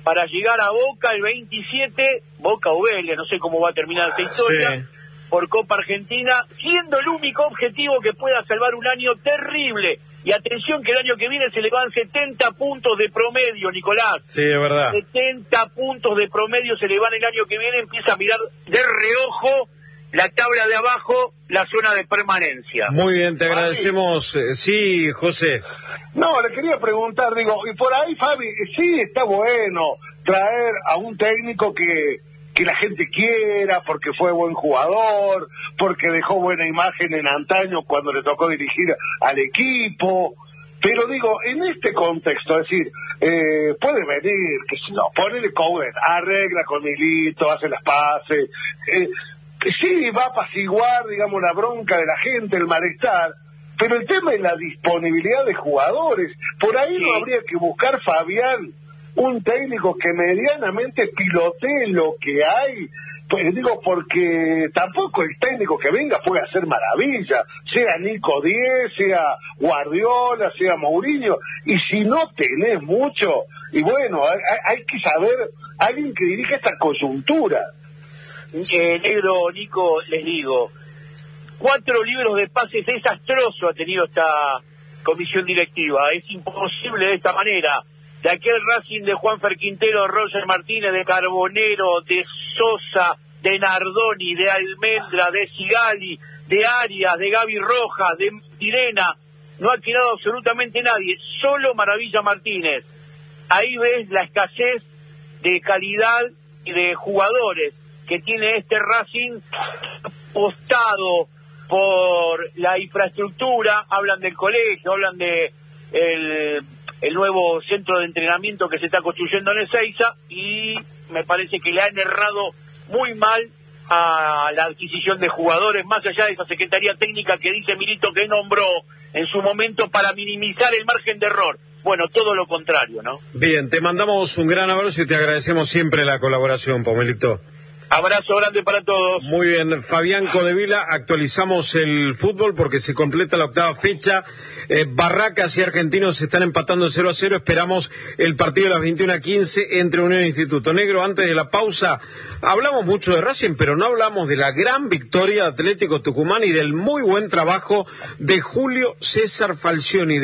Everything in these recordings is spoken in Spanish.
para llegar a Boca el 27, Boca o Vélez, no sé cómo va a terminar esta historia, sí, por Copa Argentina, siendo el único objetivo que pueda salvar un año terrible. Y atención que el año que viene se le van 70 puntos de promedio, Nicolás. Sí, es verdad. 70 puntos de promedio se le van el año que viene, empieza a mirar de reojo la tabla de abajo, la zona de permanencia. Muy bien, te agradecemos. Sí, José. No, le quería preguntar, digo, y por ahí, Fabi, sí está bueno traer a un técnico que la gente quiera, porque fue buen jugador, porque dejó buena imagen en antaño cuando le tocó dirigir al equipo. Pero digo, en este contexto, es decir, puede venir, que si no, ponele Coudet, arregla con Milito, hace las paces, sí, va a apaciguar, digamos, la bronca de la gente, el malestar, pero el tema es la disponibilidad de jugadores. Por ahí no habría que buscar, Fabián, un técnico que medianamente pilotee lo que hay, pues digo, porque tampoco el técnico que venga puede hacer maravilla, sea Nico Díez, sea Guardiola, sea Mourinho, y si no tenés mucho, y bueno, hay que saber, alguien que dirija esta coyuntura. Negro, Nico, les digo, 4 libros de pases desastroso ha tenido esta comisión directiva. Es imposible de esta manera. De aquel Racing de Juanfer Quintero, de Roger Martínez, de Carbonero, de Sosa, de Nardoni, de Almendra, de Sigali, de Arias, de Gaby Rojas, de Tirena, no ha quedado absolutamente nadie, solo Maravilla Martínez. Ahí ves la escasez de calidad y de jugadores que tiene este Racing, apostado por la infraestructura. Hablan del colegio, hablan de el nuevo centro de entrenamiento que se está construyendo en Ezeiza, y me parece que le han errado muy mal a la adquisición de jugadores, más allá de esa Secretaría Técnica que dice Milito que nombró en su momento para minimizar el margen de error. Bueno, todo lo contrario, ¿no? Bien, te mandamos un gran abrazo y te agradecemos siempre la colaboración, Pomelito. Abrazo grande para todos. Muy bien, Fabián Codevila, actualizamos el fútbol porque se completa la 8ª fecha. Barracas y Argentinos están empatando 0-0. Esperamos el partido de las 21:15 entre Unión e Instituto. Negro, antes de la pausa, hablamos mucho de Racing, pero no hablamos de la gran victoria de Atlético Tucumán y del muy buen trabajo de Julio César Falcioni,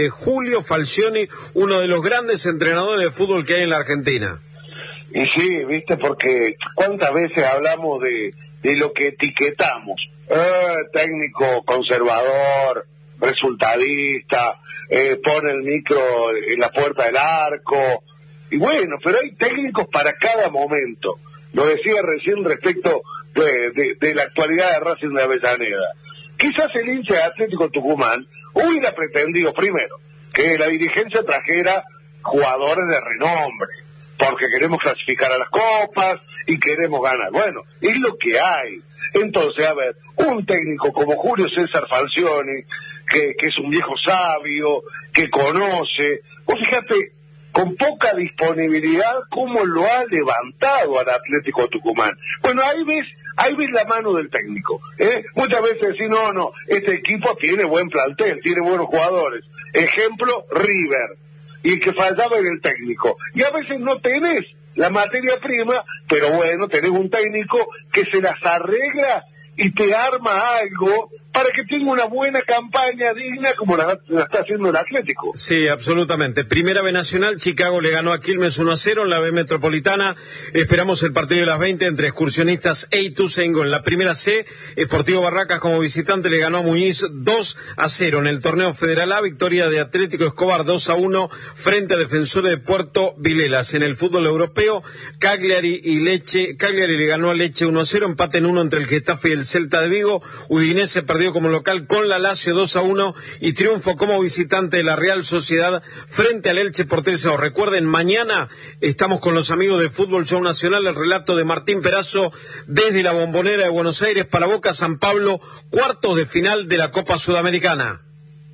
uno de los grandes entrenadores de fútbol que hay en la Argentina. Y sí, viste, porque cuántas veces hablamos de lo que etiquetamos, técnico conservador, resultadista, pone el micro en la puerta del arco, y bueno, pero hay técnicos para cada momento. Lo decía recién respecto de la actualidad de Racing de Avellaneda. Quizás el hincha de Atlético Tucumán hubiera pretendido primero que la dirigencia trajera jugadores de renombre, porque queremos clasificar a las copas y queremos ganar. Bueno, es lo que hay. Entonces, a ver, un técnico como Julio César Falcioni, que es un viejo sabio, que conoce, vos fíjate, con poca disponibilidad, cómo lo ha levantado al Atlético Tucumán. Bueno, ahí ves la mano del técnico. Muchas veces decís, no, este equipo tiene buen plantel, tiene buenos jugadores. Ejemplo, River. Y el que fallaba era el técnico. Y a veces no tenés la materia prima, pero bueno, tenés un técnico que se las arregla y te arma algo para que tenga una buena campaña digna como la está haciendo el Atlético. Sí, absolutamente. Primera B Nacional, Chicago le ganó a Quilmes 1-0, en la B Metropolitana esperamos el partido de las 20 entre Excursionistas e Ituzaingó. En la primera C, Sportivo Barracas como visitante le ganó a Muñiz 2-0. En el torneo Federal A, victoria de Atlético Escobar 2-1 frente a Defensores de Puerto Vilelas. En el fútbol europeo, Cagliari le ganó a Lecce 1-0, empate en 1 entre el Getafe y el Celta de Vigo. Udinese perdió como local con la Lazio 2-1 y triunfo como visitante de la Real Sociedad frente al Elche por 3-2. Recuerden, mañana estamos con los amigos de Fútbol Show Nacional, el relato de Martín Perazo desde la Bombonera de Buenos Aires para Boca San Pablo, cuartos de final de la Copa Sudamericana.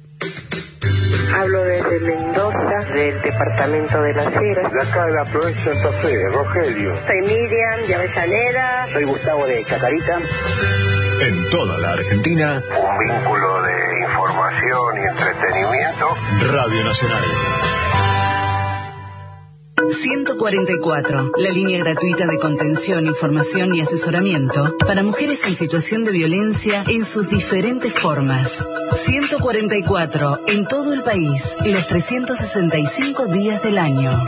Hablo desde Mendoza, del departamento de Las Heras. De acá de la provincia de Santa Fe, Rogelio. Soy Miriam de Avellaneda. Soy Gustavo de Chacarita. En toda la Argentina, un vínculo de información y entretenimiento. Radio Nacional. 144, la línea gratuita de contención, información y asesoramiento para mujeres en situación de violencia en sus diferentes formas. 144, en todo el país, los 365 días del año.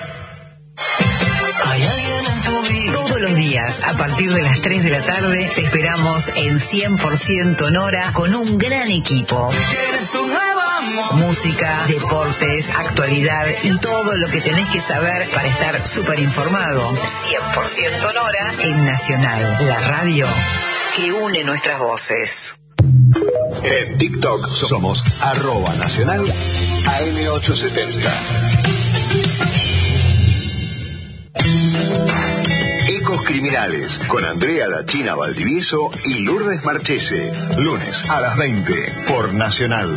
¿Hay alguien en tu vida? Todos los días, a partir de las 3 de la tarde, te esperamos en 100% Nora con un gran equipo. ¿Quieres tu nuevo amor? Música, deportes, actualidad y todo lo que tenés que saber para estar súper informado. 100% Nora en Nacional, la radio que une nuestras voces. En TikTok somos @Nacional AM870. Ecos Criminales con Andrea La China Valdivieso y Lourdes Marchese. Lunes a las 20 por Nacional.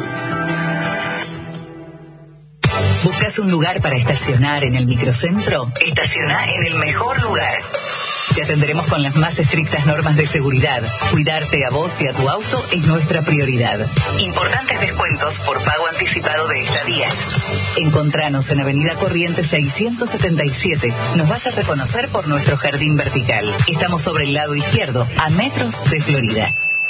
¿Buscas un lugar para estacionar en el microcentro? Estaciona en el mejor lugar. Te atenderemos con las más estrictas normas de seguridad. Cuidarte a vos y a tu auto es nuestra prioridad. Importantes descuentos por pago anticipado de estadías. Encontranos en Avenida Corrientes 677. Nos vas a reconocer por nuestro jardín vertical. Estamos sobre el lado izquierdo, a metros de Florida.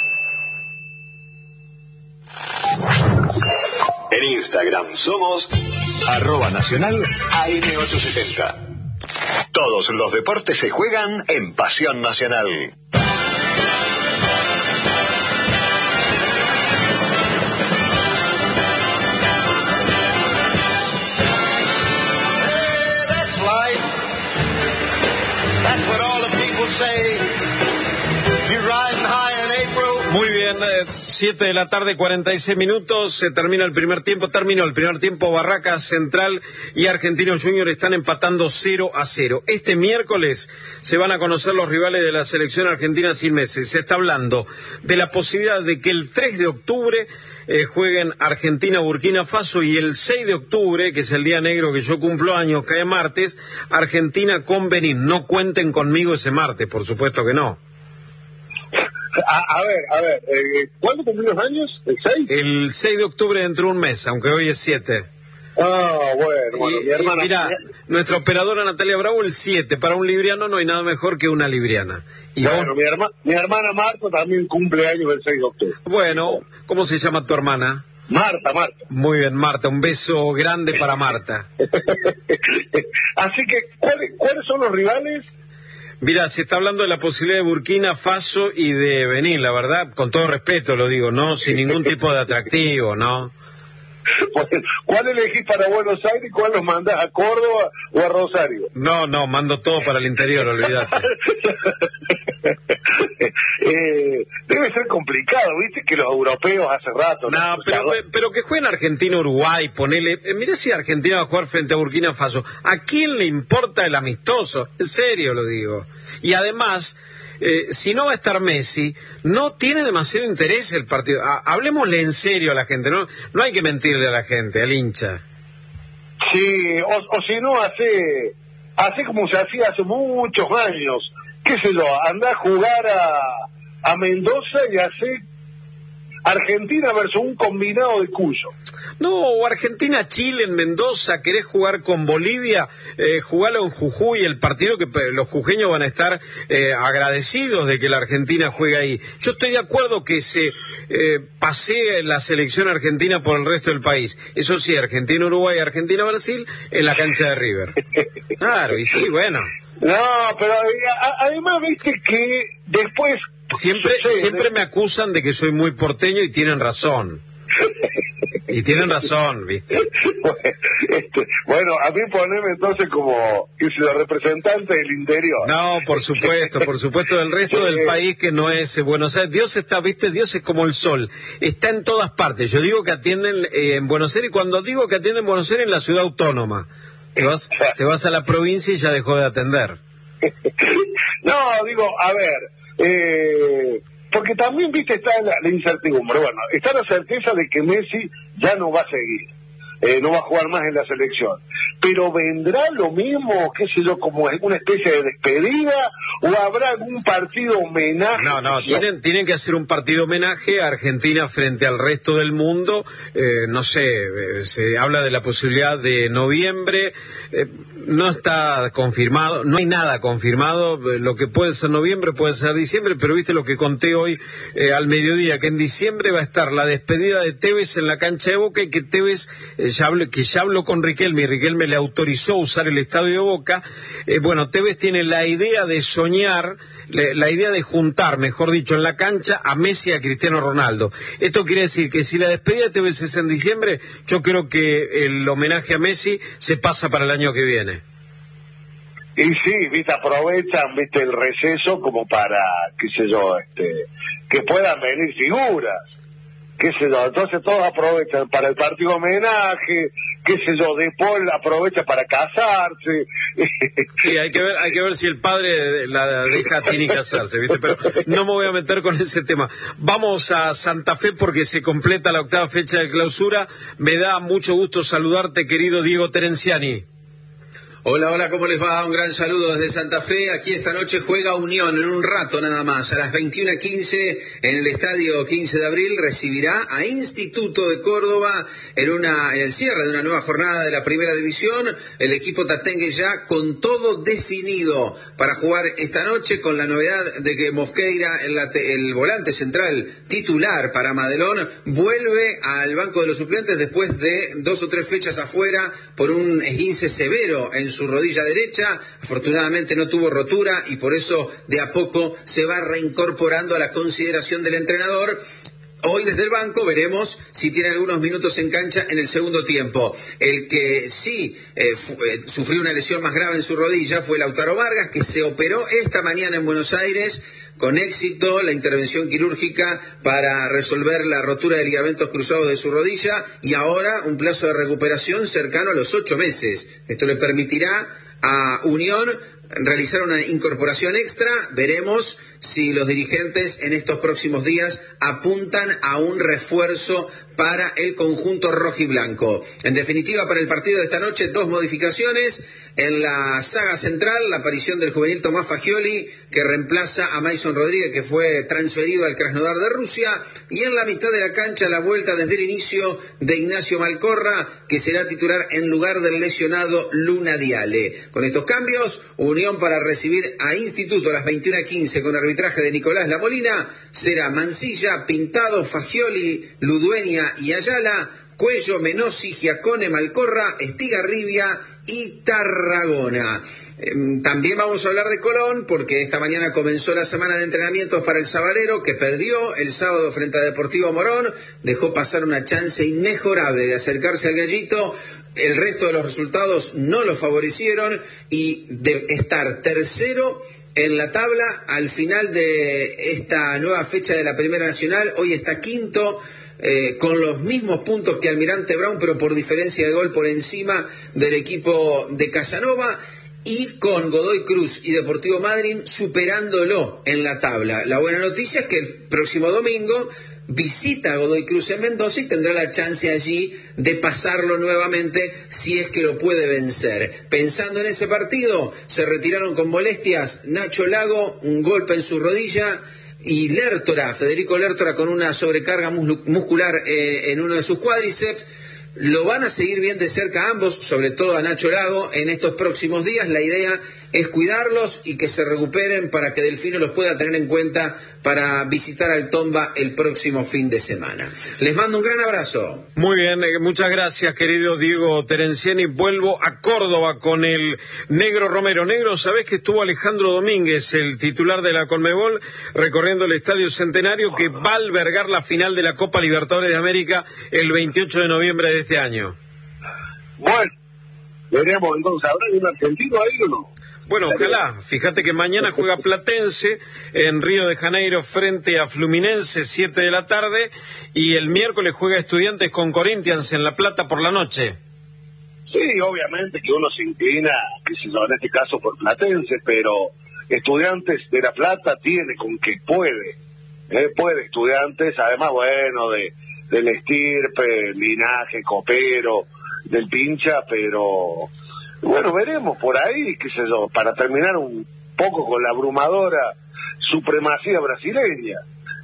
En Instagram somos @Nacional AM870. Todos los deportes se juegan en Pasión Nacional. That's life. That's what all the people say. You're riding high in April. Muy bien, 7 de la tarde, 46 minutos, se termina el primer tiempo, terminó el primer tiempo, Barracas Central y Argentinos Junior están empatando 0-0. Este miércoles se van a conocer los rivales de la selección argentina sin Messi. Se está hablando de la posibilidad de que el 3 de octubre jueguen Argentina-Burkina Faso y el 6 de octubre, que es el día negro que yo cumplo años, cae martes, Argentina con Benín. No cuenten conmigo ese martes, por supuesto que no. A ver, ¿cuándo cumplís los años? ¿El 6? El 6 de octubre dentro de un mes, aunque hoy es 7. Ah, bueno, mi hermana... Mira, nuestra operadora Natalia Bravo el 7, para un libriano no hay nada mejor que una libriana. Y bueno, mi hermana Marta también cumple años el 6 de octubre. Bueno, ¿cómo se llama tu hermana? Marta. Muy bien, Marta, un beso grande para Marta. Así que, ¿cuáles son los rivales? Mira, se está hablando de la posibilidad de Burkina Faso y de Benín, la verdad, con todo respeto lo digo, no sin ningún tipo de atractivo, ¿no? ¿Cuál elegís para Buenos Aires y cuál los mandás a Córdoba o a Rosario? No, mando todo para el interior, olvídate. Debe ser complicado, viste que los europeos hace rato... No, pero que jueguen Argentina-Uruguay, ponele... Mirá si Argentina va a jugar frente a Burkina Faso. ¿A quién le importa el amistoso? En serio lo digo. Y además... si no va a estar Messi, no tiene demasiado interés el partido. Hablemosle en serio a la gente, no hay que mentirle a la gente, al hincha. Sí, o si no, hace como se hacía hace muchos años, qué sé yo, anda a jugar a Mendoza y hace Argentina versus un combinado de Cuyo. No, Argentina-Chile en Mendoza, querés jugar con Bolivia, jugalo en Jujuy, el partido que los jujeños van a estar agradecidos de que la Argentina juegue ahí. Yo estoy de acuerdo que se pasee la selección argentina por el resto del país. Eso sí, Argentina-Uruguay, Argentina-Brasil en la cancha de River. Claro, y sí, bueno. No, pero además viste que después... Siempre me acusan de que soy muy porteño y tienen razón. Y tienen razón, ¿viste? Bueno, a mí poneme entonces como representante del interior. No, por supuesto, del resto del país que no es Buenos Aires. Dios está, ¿viste? Dios es como el sol. Está en todas partes. Yo digo que atienden en Buenos Aires, y cuando digo que atienden en Buenos Aires, en la ciudad autónoma. Te vas a la provincia y ya dejó de atender. No, digo, a ver... porque también, viste, está la incertidumbre. Bueno, está la certeza de que Messi ya no va a seguir. no va a jugar más en la selección. Pero vendrá lo mismo, qué sé yo, como una especie de despedida, o habrá algún partido homenaje. No, tienen que hacer un partido homenaje a Argentina frente al resto del mundo. No sé, se habla de la posibilidad de noviembre, no está confirmado, no hay nada confirmado. Lo que puede ser noviembre puede ser diciembre, pero viste lo que conté hoy al mediodía, que en diciembre va a estar la despedida de Tevez en la cancha de Boca, y que Tevez ya habló con Riquelme, y Riquelme le autorizó usar el estadio de Boca. Bueno, Tevez tiene la idea de soñar, la idea de juntar, mejor dicho, en la cancha a Messi y a Cristiano Ronaldo. Esto quiere decir que si la despedida de Tevez es en diciembre, yo creo que el homenaje a Messi se pasa para el año que viene. Y sí, viste, aprovechan, viste, el receso como para, qué sé yo, que puedan venir figuras, qué sé yo, entonces todos aprovechan para el partido homenaje, qué sé yo, De Paul aprovecha para casarse. Sí, hay que ver si el padre la deja a Tini casarse, ¿viste? Pero no me voy a meter con ese tema. Vamos a Santa Fe porque se completa la 8ª fecha de clausura. Me da mucho gusto saludarte, querido Diego Terenciani. Hola, ¿cómo les va? Un gran saludo desde Santa Fe. Aquí esta noche juega Unión en un rato nada más. A las 21:15 en el estadio 15 de abril recibirá a Instituto de Córdoba en el cierre de una nueva jornada de la Primera División. El equipo tatengue ya con todo definido para jugar esta noche, con la novedad de que Mosqueira, el volante central titular para Madelón, vuelve al banco de los suplentes después de 2 o 3 fechas afuera por un esguince severo en su rodilla derecha. Afortunadamente no tuvo rotura y por eso de a poco se va reincorporando a la consideración del entrenador. Hoy desde el banco veremos si tiene algunos minutos en cancha en el segundo tiempo. El que sí sufrió una lesión más grave en su rodilla fue Lautaro Vargas, que se operó esta mañana en Buenos Aires con éxito, la intervención quirúrgica para resolver la rotura de ligamentos cruzados de su rodilla, y ahora un plazo de recuperación cercano a los 8 meses. Esto le permitirá a Unión realizar una incorporación extra. Veremos si los dirigentes en estos próximos días apuntan a un refuerzo para el conjunto rojiblanco. En definitiva, para el partido de esta noche, 2 modificaciones. En la saga central, la aparición del juvenil Tomás Fagioli, que reemplaza a Mason Rodríguez, que fue transferido al Krasnodar de Rusia. Y en la mitad de la cancha, la vuelta desde el inicio de Ignacio Malcorra, que será titular en lugar del lesionado Luna Diale. Con estos cambios, Unión para recibir a Instituto a las 21:15 con arbitraje de Nicolás Lamolina. Será Mancilla, Pintado, Fagioli, Ludueña y Ayala, Cuello, Menossi, Giacone, Malcorra, Estigarribia y Tarragona. También vamos a hablar de Colón, porque esta mañana comenzó la semana de entrenamientos para el Sabalero, que perdió el sábado frente a Deportivo Morón, dejó pasar una chance inmejorable de acercarse al Gallito. El resto de los resultados no lo favorecieron, y de estar tercero en la tabla al final de esta nueva fecha de la Primera Nacional, hoy está quinto, con los mismos puntos que Almirante Brown, pero por diferencia de gol por encima del equipo de Casanova, y con Godoy Cruz y Deportivo Madryn superándolo en la tabla. La buena noticia es que el próximo domingo visita a Godoy Cruz en Mendoza y tendrá la chance allí de pasarlo nuevamente si es que lo puede vencer. Pensando en ese partido, se retiraron con molestias Nacho Lago, un golpe en su rodilla, y Federico Lertora, con una sobrecarga muscular en uno de sus cuádriceps. Lo van a seguir bien de cerca ambos, sobre todo a Nacho Lago, en estos próximos días. La idea es cuidarlos y que se recuperen para que Delfino los pueda tener en cuenta para visitar al Tomba el próximo fin de semana. Les mando un gran abrazo. Muy bien, muchas gracias, querido Diego Terenciani. Vuelvo a Córdoba con el Negro Romero. Negro, ¿sabés que estuvo Alejandro Domínguez, el titular de la Conmebol, recorriendo el Estadio Centenario, que va a albergar la final de la Copa Libertadores de América el 28 de noviembre de este año? Bueno, veremos entonces, ¿habrá un argentino ahí o no? Bueno, ojalá. Fíjate que mañana juega Platense en Río de Janeiro frente a Fluminense, 7 de la tarde, y el miércoles juega Estudiantes con Corinthians en La Plata por la noche. Sí, obviamente que uno se inclina, qué sé yo, en este caso por Platense, pero Estudiantes de La Plata tiene con que puede Estudiantes, además, bueno, del estirpe, linaje, copero, del pincha, pero bueno, veremos por ahí, qué sé yo, para terminar un poco con la abrumadora supremacía brasileña,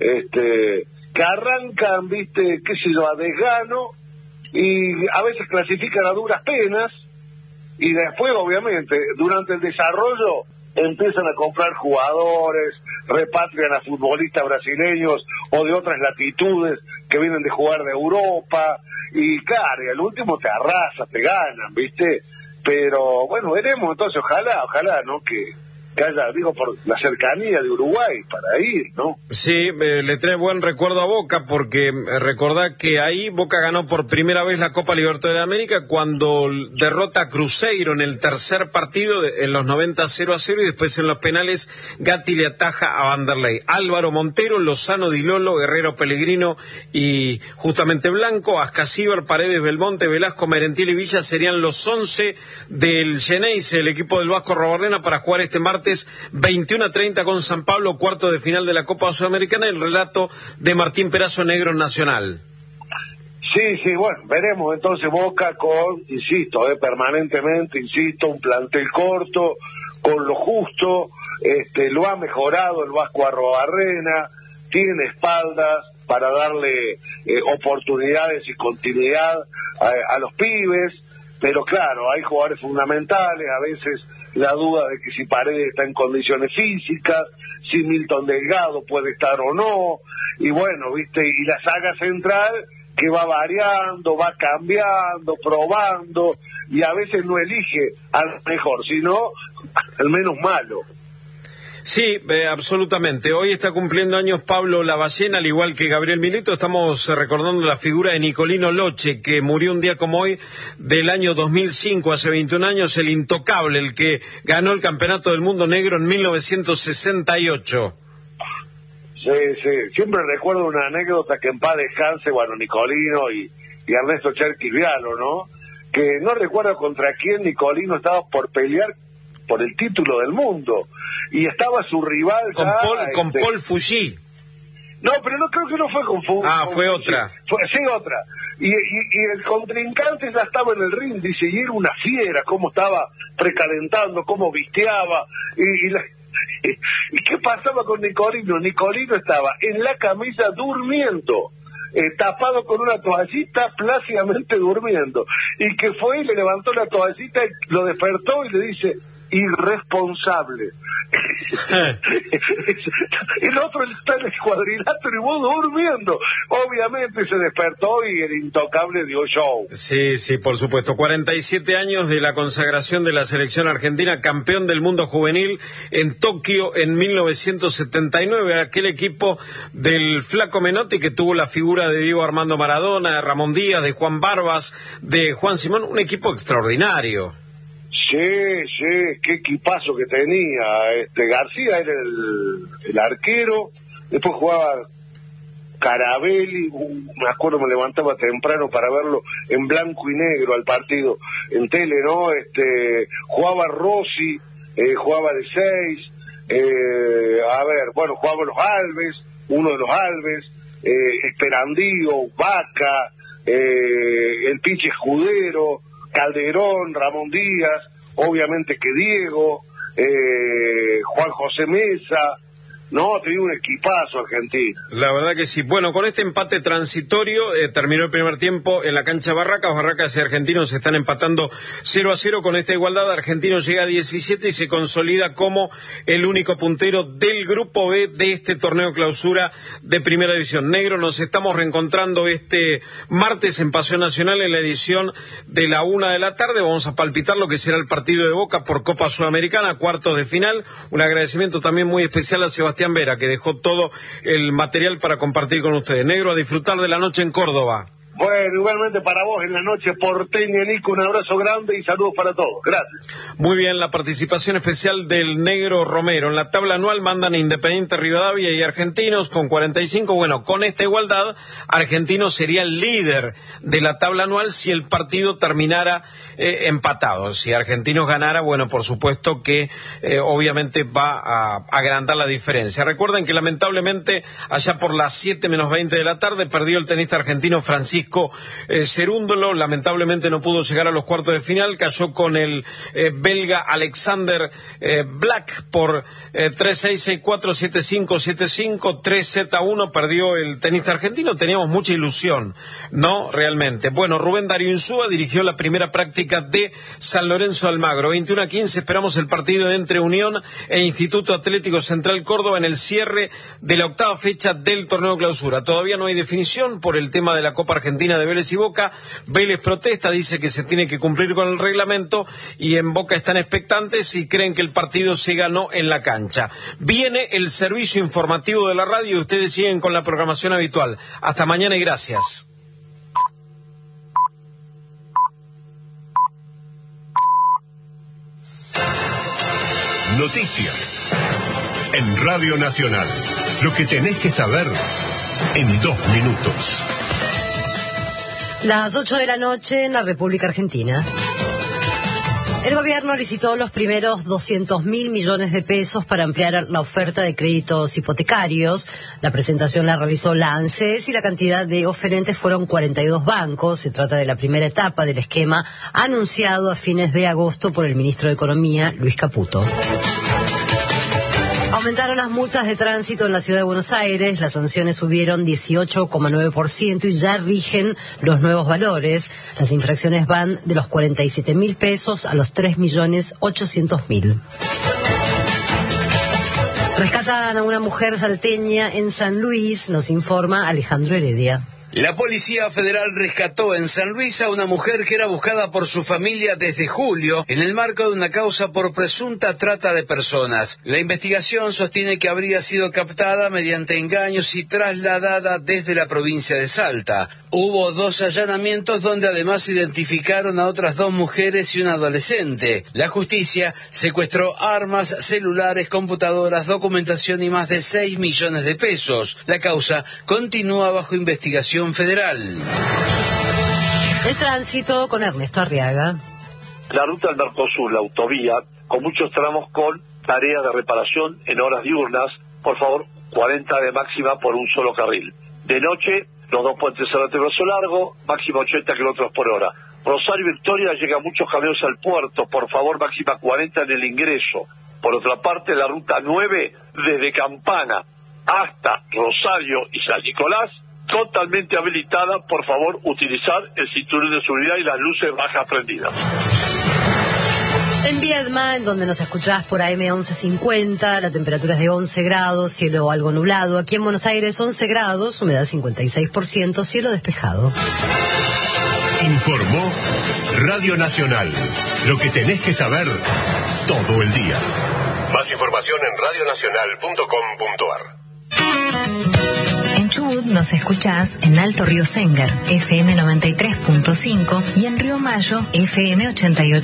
que arrancan, viste, qué sé yo, a desgano, y a veces clasifican a duras penas, y después, obviamente, durante el desarrollo, empiezan a comprar jugadores, repatrian a futbolistas brasileños o de otras latitudes que vienen de jugar de Europa, y claro, y al último te arrasan, te ganan, ¿viste? Pero bueno, veremos, entonces ojalá, ¿no? Que haya, digo, por la cercanía de Uruguay para ir, ¿no? Sí, le trae buen recuerdo a Boca, porque recordá que ahí Boca ganó por primera vez la Copa Libertadores de América cuando derrota a Cruzeiro en el tercer partido, en los 90 0-0, y después en los penales Gatti le ataja a Vanderlei. Álvaro Montero, Lozano, Di Lolo, Guerrero, Pellegrino y justamente Blanco, Ascasíbar, Paredes, Belmonte, Velasco, Merentiel y Villa serían los 11 del Geneise, el equipo del Vasco Arrobarrena, para jugar este martes 21:30 con San Pablo, cuarto de final de la Copa Sudamericana. El relato de Martín Perazo, Negro Nacional. Sí, bueno, veremos entonces Boca con, insisto, permanentemente, un plantel corto, con lo justo, lo ha mejorado el Vasco Arrobarrena, tiene espaldas para darle oportunidades y continuidad a los pibes, pero claro, hay jugadores fundamentales, a veces la duda de que si Paredes está en condiciones físicas, si Milton Delgado puede estar o no, y bueno, viste, y la saga central que va variando, va cambiando, probando, y a veces no elige al mejor, sino al menos malo. Sí, absolutamente. Hoy está cumpliendo años Pablo Lavallén, al igual que Gabriel Milito. Estamos recordando la figura de Nicolino Loche, que murió un día como hoy del año 2005, hace 21 años, el intocable, el que ganó el Campeonato del Mundo Negro en 1968. Sí, siempre recuerdo una anécdota que en paz descanse, bueno, Nicolino y Ernesto Cherkis Vialo, ¿no? Que no recuerdo contra quién Nicolino estaba por pelear por el título del mundo, y estaba su rival con Paul Fougy. No, pero no, creo que no fue con Fougy. Fue otra. Sí, otra. Y el contrincante ya estaba en el ring, dice, y era una fiera, cómo estaba precalentando, cómo visteaba, ¿y qué pasaba con Nicolino? Nicolino estaba en la camisa durmiendo, tapado con una toallita, plácidamente durmiendo, y que fue y le levantó la toallita, y lo despertó y le dice: irresponsable. El otro está en el cuadrilátero y vos durmiendo. Obviamente se despertó y el intocable dio show. Sí, por supuesto. 47 años de la consagración de la selección argentina, campeón del mundo juvenil en Tokio en 1979. Aquel equipo del Flaco Menotti, que tuvo la figura de Diego Armando Maradona, de Ramón Díaz, de Juan Barbas, de Juan Simón. Un equipo extraordinario. Sí, qué equipazo que tenía. García era el arquero, después jugaba Carabelli, me acuerdo, me levantaba temprano para verlo en blanco y negro al partido en tele, ¿no? Jugaba Rossi, jugaba de 6, jugaba los Alves, uno de los Alves, Esperandío, Vaca, el Piche Escudero, Calderón, Ramón Díaz, obviamente que Diego, Juan José Mesa. No, tenía un equipazo Argentina. La verdad que sí. Bueno, con este empate transitorio terminó el primer tiempo en la cancha Barracas. Barracas y Argentinos se están empatando 0-0. Con esta igualdad, Argentinos llega a 17 y se consolida como el único puntero del Grupo B de este torneo clausura de Primera División. Negro, nos estamos reencontrando este martes en Paseo Nacional en la edición de la 1 de la tarde. Vamos a palpitar lo que será el partido de Boca por Copa Sudamericana, cuartos de final. Un agradecimiento también muy especial a Sebastián Vera, que dejó todo el material para compartir con ustedes. Negro, a disfrutar de la noche en Córdoba. Bueno, igualmente para vos en la noche porteña, Nico, un abrazo grande y saludos para todos. Gracias. Muy bien, la participación especial del Negro Romero. En la tabla anual mandan Independiente, Rivadavia y Argentinos con 45. Bueno, con esta igualdad, Argentinos sería el líder de la tabla anual si el partido terminara empatado. Si Argentinos ganara, bueno, por supuesto que obviamente va a agrandar la diferencia. Recuerden que lamentablemente allá por las 7 menos 20 de la tarde perdió el tenista argentino Francisco Francisco Cerúndolo, lamentablemente no pudo llegar a los cuartos de final, cayó con el belga Alexander Black por 3-6, 6-4, 7-5, 7-5, 3-Z-1, perdió el tenista argentino, teníamos mucha ilusión, ¿no? Realmente. Bueno, Rubén Darío Insúa dirigió la primera práctica de San Lorenzo Almagro, 21-15, esperamos el partido entre Unión e Instituto Atlético Central Córdoba en el cierre de la octava fecha del torneo clausura. Todavía no hay definición por el tema de la Copa Argentina de Vélez y Boca. Vélez protesta, dice que se tiene que cumplir con el reglamento, y en Boca están expectantes y creen que el partido se ganó en la cancha. Viene el servicio informativo de la radio y ustedes siguen con la programación habitual. Hasta mañana y gracias. Noticias en Radio Nacional. Lo que tenés que saber en 2 minutos. Las 8 de la noche en la República Argentina. El gobierno licitó los primeros 200.000 millones de pesos para ampliar la oferta de créditos hipotecarios. La presentación la realizó la ANSES y la cantidad de oferentes fueron 42 bancos. Se trata de la primera etapa del esquema anunciado a fines de agosto por el ministro de Economía, Luis Caputo. Aumentaron las multas de tránsito en la ciudad de Buenos Aires, las sanciones subieron 18,9% y ya rigen los nuevos valores. Las infracciones van de los 47.000 pesos a los 3.800.000. Rescatan a una mujer salteña en San Luis, nos informa Alejandro Heredia. La Policía Federal rescató en San Luis a una mujer que era buscada por su familia desde julio en el marco de una causa por presunta trata de personas. La investigación sostiene que habría sido captada mediante engaños y trasladada desde la provincia de Salta. Hubo 2 allanamientos donde además identificaron a otras 2 mujeres y un adolescente. La justicia secuestró armas, celulares, computadoras, documentación y más de 6 millones de pesos. La causa continúa bajo investigación federal. El tránsito con Ernesto Arriaga. La ruta del Mercosur, la autovía, con muchos tramos con tareas de reparación en horas diurnas, por favor, 40 de máxima por un solo carril. De noche, los 2 puentes Cerrate Brazo Largo, máxima 80 kilómetros por hora. Rosario Victoria, llega muchos camiones al puerto, por favor, máxima 40 en el ingreso. Por otra parte, la ruta 9, desde Campana hasta Rosario y San Nicolás, totalmente habilitada, por favor, utilizar el cinturón de seguridad y las luces bajas prendidas. En Viedma, en donde nos escuchás por AM 1150, la temperatura es de 11 grados, cielo algo nublado. Aquí en Buenos Aires 11 grados, humedad 56%, cielo despejado. Informó Radio Nacional. Lo que tenés que saber todo el día. Más información en radionacional.com.ar. En Chubut nos escuchás en Alto Río Sengar, FM 93.5 y en Río Mayo, FM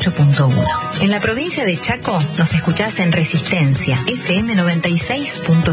88.1. En la provincia de Chaco nos escuchás en Resistencia, FM 96.5.